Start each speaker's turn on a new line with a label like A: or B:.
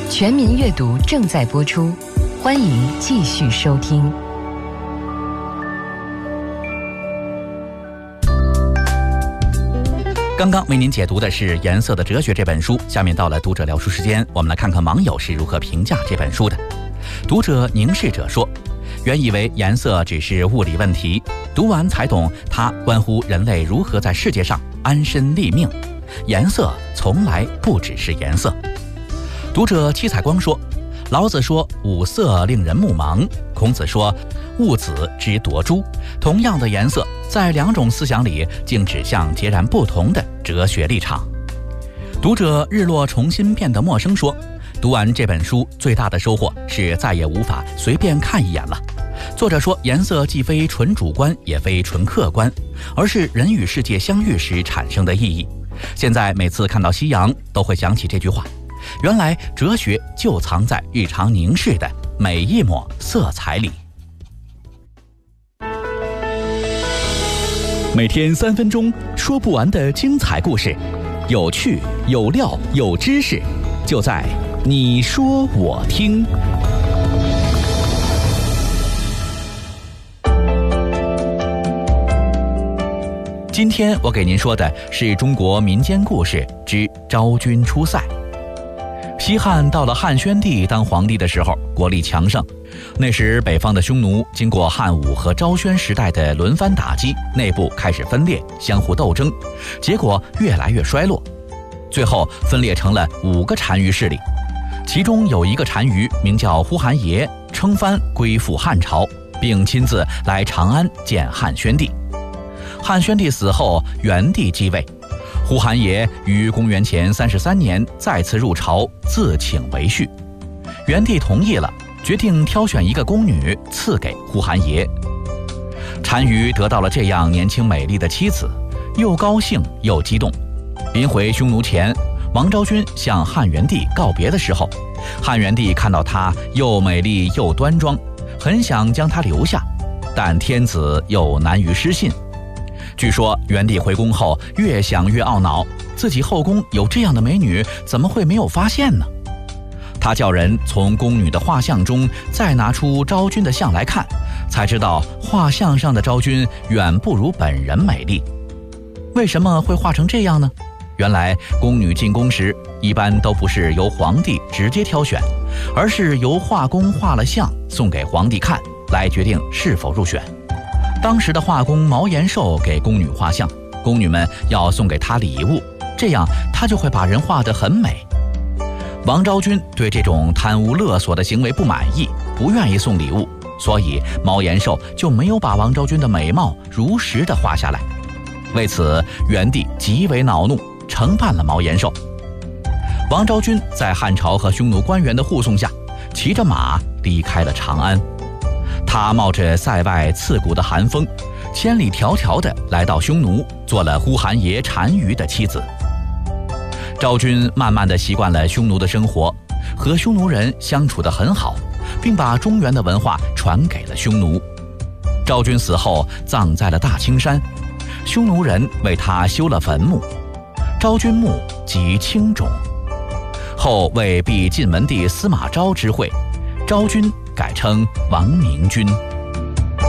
A: 全民阅读正在播出，欢迎继续收听。
B: 刚刚为您解读的是《颜色的哲学》这本书，下面到了读者聊书时间，我们来看看网友是如何评价这本书的。读者凝视者说，原以为颜色只是物理问题，读完才懂它关乎人类如何在世界上安身立命。颜色从来不只是颜色。读者七彩光说，老子说五色令人目盲，孔子说物子之夺珠，同样的颜色在两种思想里竟指向截然不同的哲学立场。读者日落重新变得陌生说，读完这本书最大的收获是再也无法随便看一眼了。作者说，颜色既非纯主观也非纯客观，而是人与世界相遇时产生的意义。现在每次看到夕阳都会想起这句话，原来哲学就藏在日常凝视的每一抹色彩里。每天3分钟，说不完的精彩故事，有趣有料有知识，就在你说我听。今天我给您说的是中国民间故事之昭君出塞。西汉到了汉宣帝当皇帝的时候，国力强盛。那时北方的匈奴经过汉武和昭宣时代的轮番打击，内部开始分裂，相互斗争，结果越来越衰落。最后分裂成了5个单于势力，其中有一个单于名叫呼韩邪，称藩归附汉朝，并亲自来长安见汉宣帝。汉宣帝死后，元帝继位。呼韩邪于公元前33年再次入朝，自请为婿。元帝同意了，决定挑选一个宫女赐给呼韩邪。单于得到了这样年轻美丽的妻子，又高兴又激动。临回匈奴前，王昭君向汉元帝告别的时候，汉元帝看到她又美丽又端庄，很想将她留下，但天子又难于失信。据说元帝回宫后越想越懊恼，自己后宫有这样的美女，怎么会没有发现呢？他叫人从宫女的画像中再拿出昭君的像来看，才知道画像上的昭君远不如本人美丽。为什么会画成这样呢？原来宫女进宫时一般都不是由皇帝直接挑选，而是由画工画了像送给皇帝看，来决定是否入选。当时的画工毛延寿给宫女画像，宫女们要送给他礼物，这样他就会把人画得很美。王昭君对这种贪污勒索的行为不满意，不愿意送礼物，所以毛延寿就没有把王昭君的美貌如实地画下来。为此，元帝极为恼怒，惩办了毛延寿。王昭君在汉朝和匈奴官员的护送下，骑着马离开了长安。他冒着塞外刺骨的寒风，千里迢迢地来到匈奴，做了呼韩邪单于的妻子。昭君慢慢地习惯了匈奴的生活，和匈奴人相处得很好，并把中原的文化传给了匈奴。昭君死后葬在了大青山，匈奴人为她修了坟墓，昭君墓即青冢。后为避晋文帝司马昭之讳，昭君改称王明君。